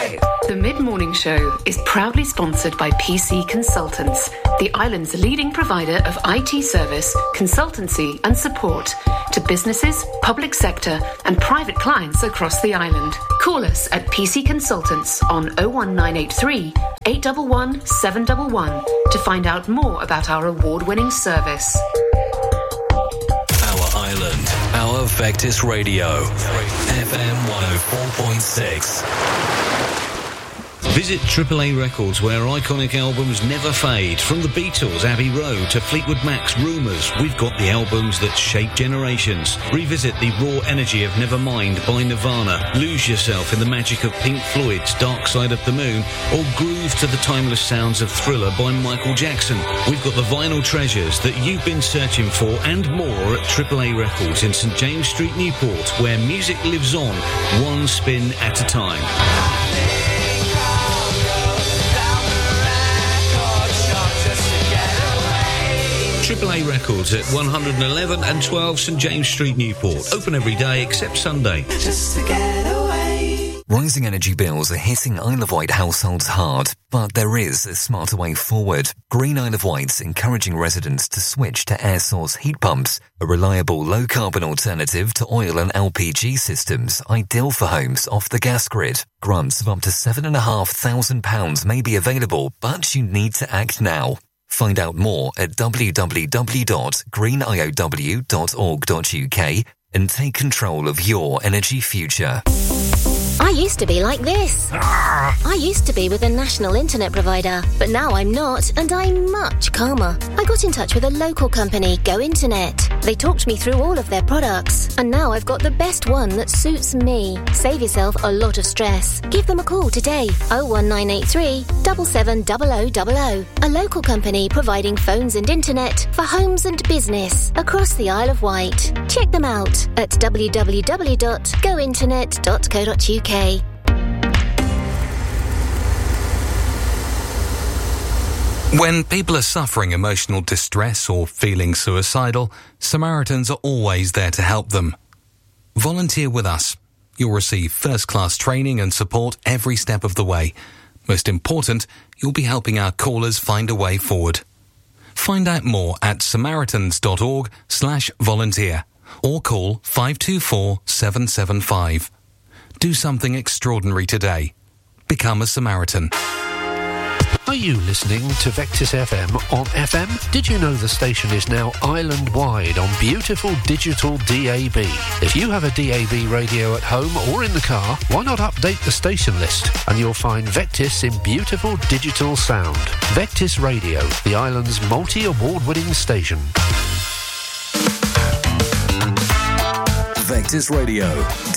away. The Mid-Morning Show is proudly sponsored by PC Consultants, the island's leading provider of IT service, consultancy and support to businesses, public sector and private clients across the island. Call us at PC Consultants on 01983 811 711 to find out more about our award-winning service. Our island, our Vectis Radio, FM 104.6. Visit AAA Records, where iconic albums never fade. From the Beatles, Abbey Road, to Fleetwood Mac's Rumours, we've got the albums that shape generations. Revisit the raw energy of Nevermind by Nirvana, lose yourself in the magic of Pink Floyd's Dark Side of the Moon, or groove to the timeless sounds of Thriller by Michael Jackson. We've got the vinyl treasures that you've been searching for and more at AAA Records in St James Street, Newport, where music lives on, one spin at a time. AAA Records at 111 and 12 St James Street, Newport. Open every day except Sunday. Just to get away. Rising energy bills are hitting Isle of Wight households hard, but there is a smarter way forward. Green Isle of Wight's encouraging residents to switch to air source heat pumps, a reliable low-carbon alternative to oil and LPG systems, ideal for homes off the gas grid. Grants of up to £7,500 may be available, but you need to act now. Find out more at www.greeniow.org.uk and take control of your energy future. I used to be like this. I used to be with a national internet provider, but now I'm not, and I'm much calmer. I got in touch with a local company, Go Internet. They talked me through all of their products, and now I've got the best one that suits me. Save yourself a lot of stress. Give them a call today, 01983 770000. A local company providing phones and internet for homes and business across the Isle of Wight. Check them out at www.gointernet.co.uk. When people are suffering emotional distress or feeling suicidal, Samaritans are always there to help them. Volunteer with us. You'll receive first-class training and support every step of the way. Most important, you'll be helping our callers find a way forward. Find out more at samaritans.org/volunteer or call 524 775. Do something extraordinary today. Become a Samaritan. Are you listening to Vectis FM on FM? Did you know the station is now island-wide on beautiful digital DAB? If you have a DAB radio at home or in the car, why not update the station list? And you'll find Vectis in beautiful digital sound. Vectis Radio, the island's multi-award-winning station. Vectis Radio.